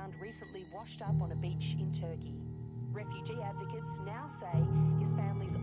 found recently washed up on a beach in Turkey. Refugee advocates now say his family's